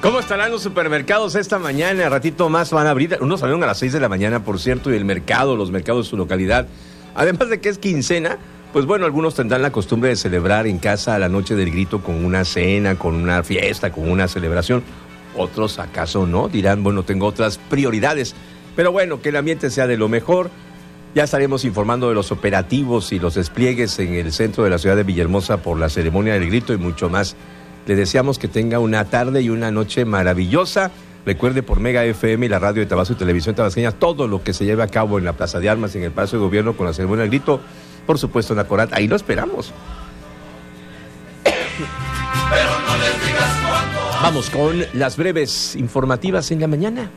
¿Cómo estarán los supermercados esta mañana? Ratito más van a abrir. Unos abrieron a las 6 de la mañana, por cierto, y los mercados de su localidad. Además de que es quincena, pues bueno, algunos tendrán la costumbre de celebrar en casa a la noche del grito con una cena, con una fiesta, con una celebración. Otros, ¿acaso no? Dirán, bueno, tengo otras prioridades. Pero bueno, que el ambiente sea de lo mejor. Ya estaremos informando de los operativos y los despliegues en el centro de la ciudad de Villahermosa por la ceremonia del grito y mucho más. Le deseamos que tenga una tarde y una noche maravillosa. Recuerde por Mega FM y la radio de Tabasco y Televisión Tabasqueña todo lo que se lleve a cabo en la Plaza de Armas, en el Palacio de Gobierno con la ceremonia del grito. Por supuesto en Acorat, ahí lo esperamos. Pero no les digas cuándo. Vamos con las breves informativas en la mañana.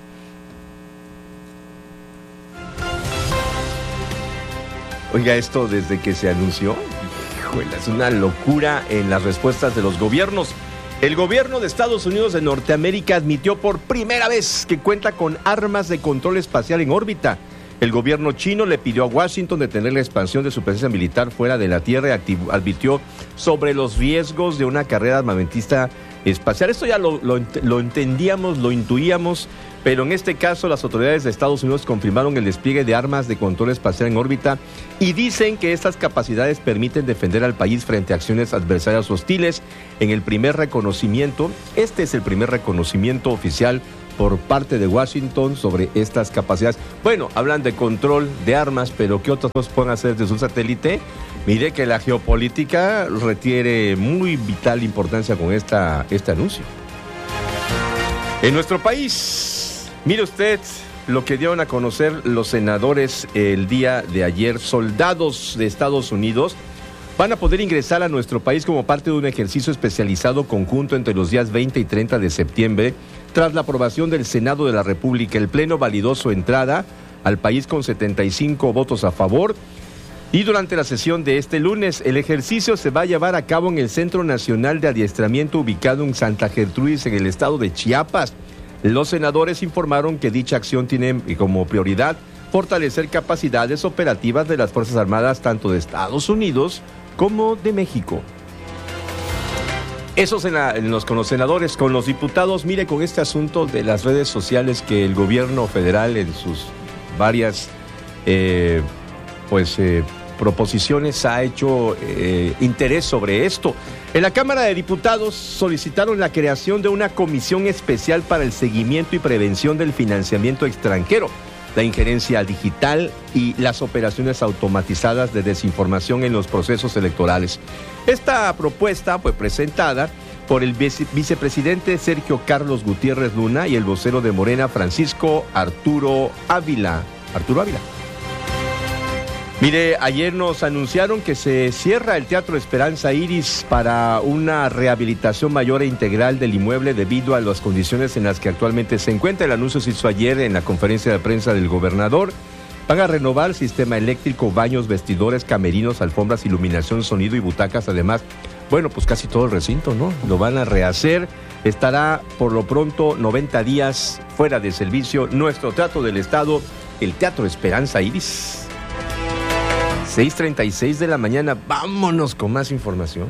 Oiga, esto desde que se anunció, híjole, es una locura en las respuestas de los gobiernos. El gobierno de Estados Unidos de Norteamérica admitió por primera vez que cuenta con armas de control espacial en órbita. El gobierno chino le pidió a Washington detener la expansión de su presencia militar fuera de la Tierra y advirtió sobre los riesgos de una carrera armamentista espacial. Esto ya lo entendíamos, lo intuíamos, pero en este caso las autoridades de Estados Unidos confirmaron el despliegue de armas de control espacial en órbita y dicen que estas capacidades permiten defender al país frente a acciones adversarias hostiles. En el primer reconocimiento, este es el primer reconocimiento oficial por parte de Washington sobre estas capacidades. Bueno, hablan de control de armas, pero ¿qué otras cosas pueden hacer desde un satélite? Mire que la geopolítica requiere muy vital importancia con este anuncio. En nuestro país, mire usted lo que dieron a conocer los senadores el día de ayer. Soldados de Estados Unidos van a poder ingresar a nuestro país como parte de un ejercicio especializado conjunto entre los días 20 y 30 de septiembre. Tras la aprobación del Senado de la República, el Pleno validó su entrada al país con 75 votos a favor. Y durante la sesión de este lunes, el ejercicio se va a llevar a cabo en el Centro Nacional de Adiestramiento ubicado en Santa Gertrudis, en el estado de Chiapas. Los senadores informaron que dicha acción tiene como prioridad fortalecer capacidades operativas de las Fuerzas Armadas tanto de Estados Unidos como de México. Eso es con los senadores. Con los diputados, mire, con este asunto de las redes sociales que el gobierno federal en sus varias proposiciones ha hecho interés sobre esto. En la Cámara de Diputados solicitaron la creación de una comisión especial para el seguimiento y prevención del financiamiento extranjero, la injerencia digital y las operaciones automatizadas de desinformación en los procesos electorales. Esta propuesta fue presentada por el vicepresidente Sergio Carlos Gutiérrez Luna y el vocero de Morena, Francisco Arturo Ávila. Mire, ayer nos anunciaron que se cierra el Teatro Esperanza Iris para una rehabilitación mayor e integral del inmueble debido a las condiciones en las que actualmente se encuentra. El anuncio se hizo ayer en la conferencia de prensa del gobernador. Van a renovar sistema eléctrico, baños, vestidores, camerinos, alfombras, iluminación, sonido y butacas. Además, bueno, pues casi todo el recinto, ¿no? Lo van a rehacer. Estará por lo pronto 90 días fuera de servicio nuestro Teatro del Estado, el Teatro Esperanza Iris. 6:36 de la mañana, vámonos con más información.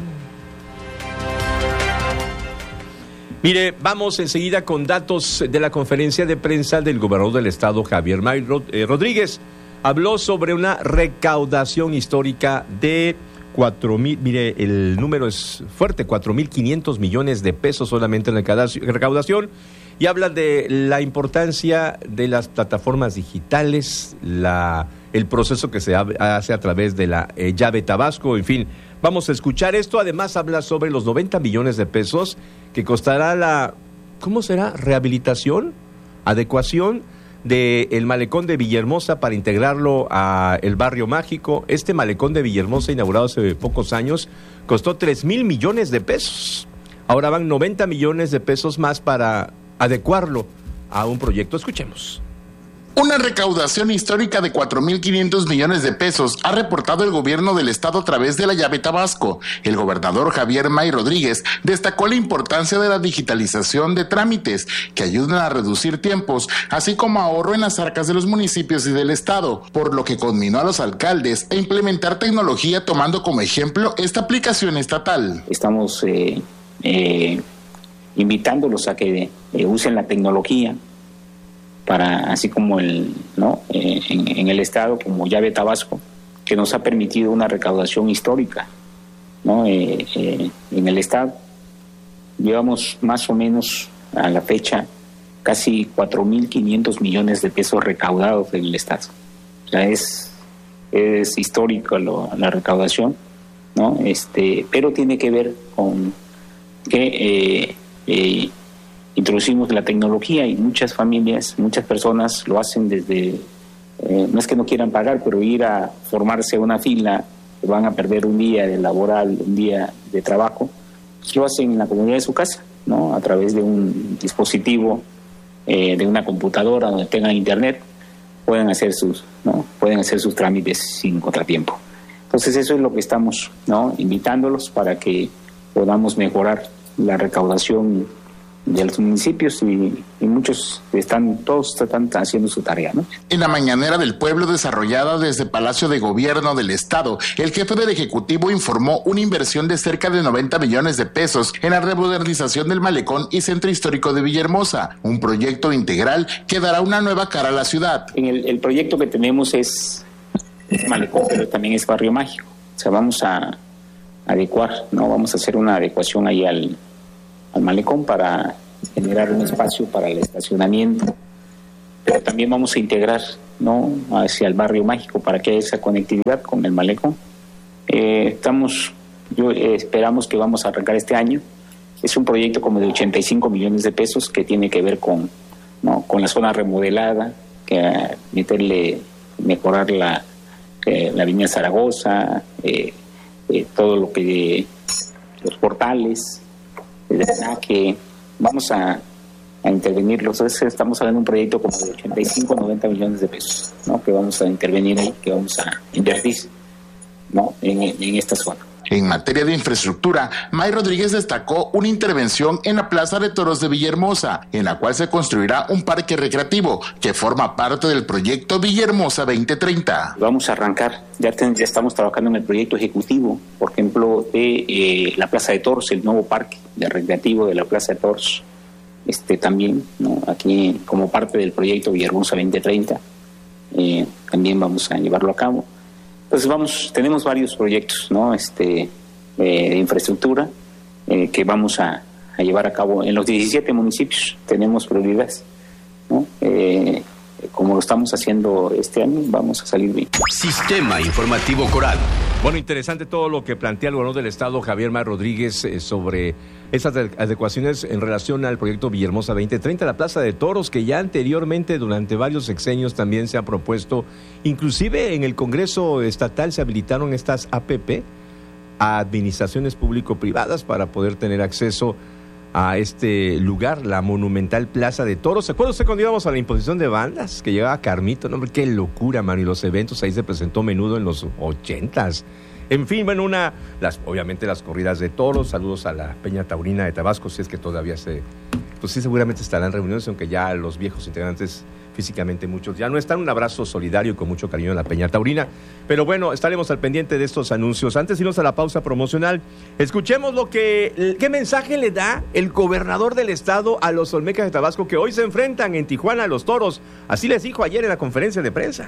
Mire, vamos enseguida con datos de la conferencia de prensa del gobernador del estado, Javier May Rodríguez. Habló sobre una recaudación histórica de 4,000, mire, el número es fuerte, 4,500 millones de pesos solamente en la recaudación. Y habla de la importancia de las plataformas digitales, el proceso que se hace a través de la llave Tabasco, en fin. Vamos a escuchar esto. Además habla sobre los 90 millones de pesos que costará ¿cómo será? Rehabilitación, adecuación del malecón de Villahermosa para integrarlo a el Barrio Mágico. Este malecón de Villahermosa, inaugurado hace pocos años, costó 3,000 millones de pesos. Ahora van 90 millones de pesos más para adecuarlo a un proyecto. Escuchemos. Una recaudación histórica de 4,500 millones de pesos ha reportado el gobierno del estado a través de la llave Tabasco. El gobernador Javier May Rodríguez destacó la importancia de la digitalización de trámites que ayudan a reducir tiempos, así como ahorro en las arcas de los municipios y del estado, por lo que conminó a los alcaldes a implementar tecnología tomando como ejemplo esta aplicación estatal. Estamos invitándolos a que usen la tecnología para, así como en el estado, como Llave Tabasco, que nos ha permitido una recaudación histórica, ¿no? En el estado llevamos más o menos a la fecha casi 4.500 millones de pesos recaudados en el estado. O sea, es histórico la recaudación, ¿no? Pero tiene que ver con que introducimos la tecnología y muchas familias, muchas personas lo hacen desde, no es que no quieran pagar, pero ir a formarse a una fila, van a perder un día de laboral, un día de trabajo, pues lo hacen en la comunidad de su casa, ¿no? A través de un dispositivo, de una computadora donde tengan internet, pueden hacer sus trámites sin contratiempo. Entonces eso es lo que estamos, ¿no?, invitándolos para que podamos mejorar la recaudación de los municipios y muchos todos están haciendo su tarea, ¿no? En la mañanera del pueblo desarrollada desde Palacio de Gobierno del Estado, el jefe del Ejecutivo informó una inversión de cerca de 90 millones de pesos en la remodernización del Malecón y Centro Histórico de Villahermosa, un proyecto integral que dará una nueva cara a la ciudad. El proyecto que tenemos es Malecón, pero también es Barrio Mágico. O sea, vamos a adecuar, ¿no? Vamos a hacer una adecuación ahí al Malecón para generar un espacio para el estacionamiento, pero también vamos a integrar, ¿no?, hacia el Barrio Mágico para que haya esa conectividad con el Malecón. Esperamos que vamos a arrancar este año. Es un proyecto como de 85 millones de pesos que tiene que ver con la zona remodelada, que mejorar la avenida Zaragoza, todo lo que los portales, que vamos a intervenirlos. Estamos hablando de un proyecto como de 85, 90 millones de pesos, ¿no?, que vamos a intervenir ahí, que vamos a invertir, ¿no?, en esta zona. En materia de infraestructura, May Rodríguez destacó una intervención en la Plaza de Toros de Villahermosa, en la cual se construirá un parque recreativo que forma parte del proyecto Villahermosa 2030. Vamos a arrancar, ya estamos trabajando en el proyecto ejecutivo, por ejemplo, de la Plaza de Toros, el nuevo parque de recreativo de la Plaza de Toros, también, ¿no?, aquí como parte del proyecto Villahermosa 2030, también vamos a llevarlo a cabo. Entonces tenemos varios proyectos, ¿no?, de infraestructura que vamos a llevar a cabo en los 17 municipios. Tenemos prioridades, ¿no? Como lo estamos haciendo este año, vamos a salir bien. Sistema Informativo Coral. Bueno, interesante todo lo que plantea el gobernador del estado, Javier May Rodríguez, sobre esas adecuaciones en relación al proyecto Villahermosa 2030, la Plaza de Toros, que ya anteriormente, durante varios sexenios, también se ha propuesto. Inclusive en el Congreso Estatal se habilitaron estas APP, a administraciones público-privadas, para poder tener acceso a este lugar, la monumental Plaza de Toros. ¿Se acuerda usted cuando íbamos a la imposición de bandas? Que llegaba Carmito, no, hombre, qué locura, mano, y los eventos ahí se presentó menudo en los 80s. En fin, bueno, obviamente las corridas de toros. Saludos a la Peña Taurina de Tabasco, si es que todavía pues sí, seguramente estarán reuniones, aunque ya los viejos integrantes, físicamente muchos ya no están. Un abrazo solidario y con mucho cariño en la Peña Taurina. Pero bueno, estaremos al pendiente de estos anuncios. Antes de irnos a la pausa promocional, escuchemos qué mensaje le da el gobernador del estado a los olmecas de Tabasco, que hoy se enfrentan en Tijuana a los toros. Así les dijo ayer en la conferencia de prensa.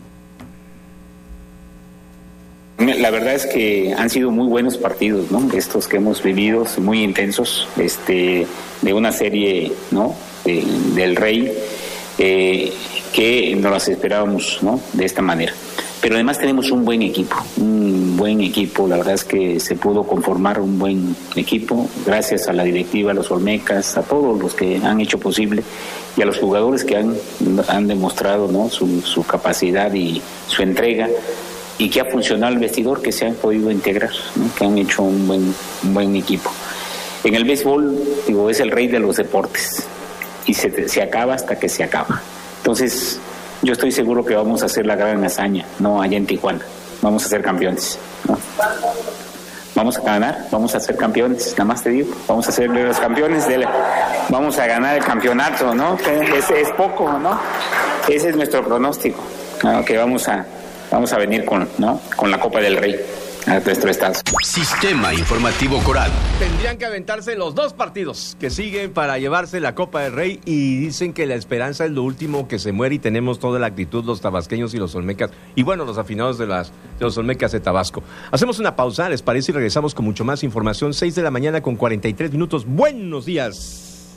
La verdad es que han sido muy buenos partidos, ¿no?, estos que hemos vivido, muy intensos, de una serie, ¿no?, del Rey, que no las esperábamos, ¿no?, de esta manera. Pero además tenemos un buen equipo, la verdad es que se pudo conformar un buen equipo, gracias a la directiva, a los olmecas, a todos los que han hecho posible, y a los jugadores que han demostrado, ¿no?, su capacidad y su entrega, y que ha funcionado el vestidor, que se han podido integrar, ¿no?, que han hecho un buen equipo. En el béisbol, es el rey de los deportes, y se acaba hasta que se acaba. Entonces, yo estoy seguro que vamos a hacer la gran hazaña, ¿no?, allá en Tijuana. Vamos a ser campeones, ¿no? Vamos a ganar, vamos a ser campeones, nada más te digo, vamos a ser los campeones vamos a ganar el campeonato, ¿no? Es poco, ¿no? Ese es nuestro pronóstico, ¿no?, que vamos a venir con la Copa del Rey. a nuestro estado. Sistema Informativo Coral. Tendrían que aventarse los 2 partidos que siguen para llevarse la Copa del Rey y dicen que la esperanza es lo último que se muere y tenemos toda la actitud los tabasqueños y los olmecas y bueno, los afinados de los olmecas de Tabasco. Hacemos una pausa, ¿les parece? Y regresamos con mucho más información. 6 de la mañana con 43 minutos. Buenos días.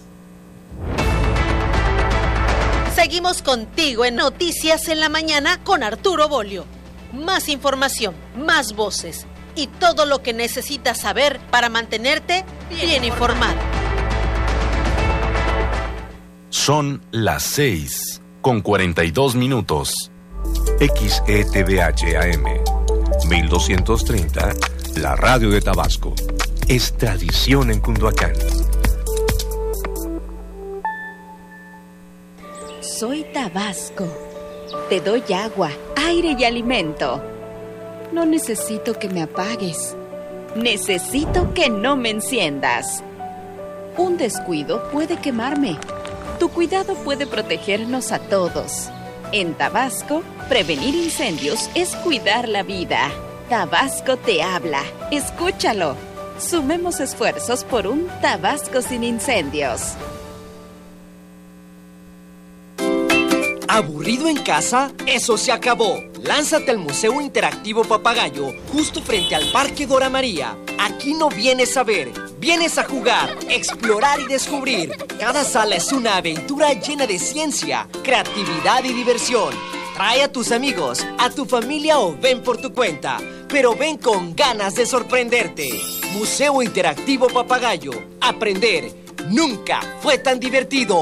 Seguimos contigo en Noticias en la Mañana con Arturo Bolio. Más información, más voces y todo lo que necesitas saber para mantenerte bien informado. Son las 6 con 42 minutos. XETVH AM 1230, la radio de Tabasco. Es tradición en Cunduacán. Soy Tabasco. Te doy agua, aire y alimento. No necesito que me apagues. Necesito que no me enciendas. Un descuido puede quemarme. Tu cuidado puede protegernos a todos. En Tabasco, prevenir incendios es cuidar la vida. Tabasco te habla. Escúchalo. Sumemos esfuerzos por un Tabasco sin incendios. ¿Aburrido en casa? ¡Eso se acabó! Lánzate al Museo Interactivo Papagayo, justo frente al Parque Dora María. Aquí no vienes a ver, vienes a jugar, explorar y descubrir. Cada sala es una aventura llena de ciencia, creatividad y diversión. Trae a tus amigos, a tu familia o ven por tu cuenta, pero ven con ganas de sorprenderte. Museo Interactivo Papagayo. Aprender nunca fue tan divertido.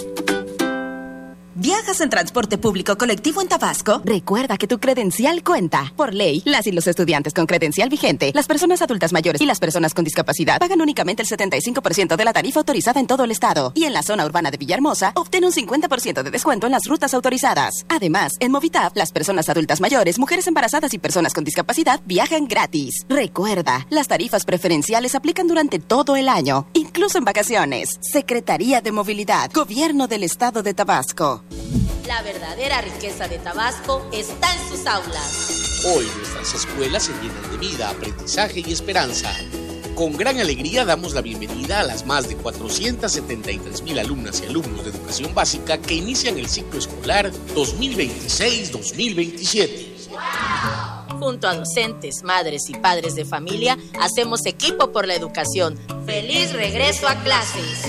¿Viajas en transporte público colectivo en Tabasco? Recuerda que tu credencial cuenta. Por ley, las y los estudiantes con credencial vigente, las personas adultas mayores y las personas con discapacidad pagan únicamente el 75% de la tarifa autorizada en todo el estado. Y en la zona urbana de Villahermosa, obtén un 50% de descuento en las rutas autorizadas. Además, en Movitap, las personas adultas mayores, mujeres embarazadas y personas con discapacidad viajan gratis. Recuerda, las tarifas preferenciales aplican durante todo el año, incluso en vacaciones. Secretaría de Movilidad, Gobierno del Estado de Tabasco. La verdadera riqueza de Tabasco está en sus aulas. Hoy nuestras escuelas se llenan de vida, aprendizaje y esperanza. Con gran alegría damos la bienvenida a las más de 473,000 alumnas y alumnos de educación básica que inician el ciclo escolar 2026-2027. Junto a docentes, madres y padres de familia, hacemos equipo por la educación. ¡Feliz regreso a clases!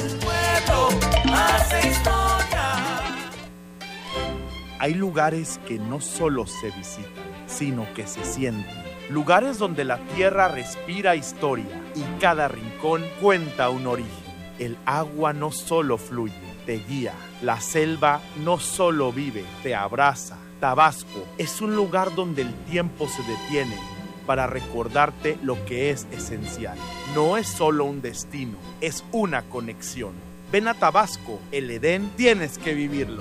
Hay lugares que no solo se visitan, sino que se sienten. Lugares donde la tierra respira historia y cada rincón cuenta un origen. El agua no solo fluye, te guía. La selva no solo vive, te abraza. Tabasco es un lugar donde el tiempo se detiene para recordarte lo que es esencial. No es solo un destino, es una conexión. Ven a Tabasco, el Edén tienes que vivirlo.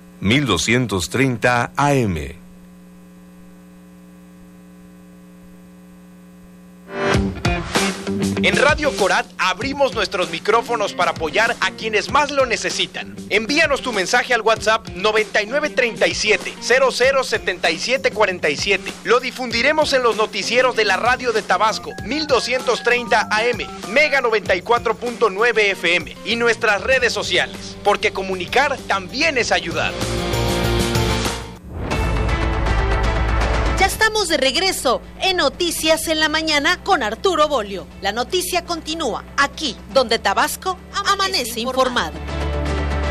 1230 AM. En Radio Corat abrimos nuestros micrófonos para apoyar a quienes más lo necesitan. Envíanos tu mensaje al WhatsApp 9937-007747. Lo difundiremos en los noticieros de la radio de Tabasco, 1230 AM, Mega 94.9 FM y nuestras redes sociales, porque comunicar también es ayudar. Ya estamos de regreso en Noticias en la Mañana con Arturo Bolio. La noticia continúa aquí, donde Tabasco amanece informado.